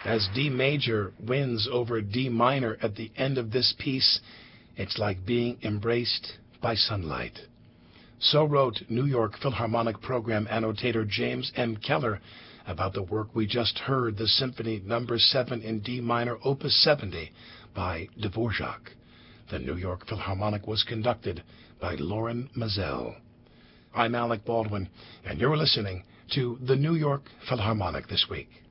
As D major wins over D minor at the end of this piece, it's like being embraced by sunlight. So wrote New York Philharmonic program annotator James M. Keller about the work we just heard, the Symphony No. 7 in D minor, Opus 70 by Dvorak. The New York Philharmonic was conducted by Loren Maazel. I'm Alec Baldwin, and you're listening to the New York Philharmonic This Week.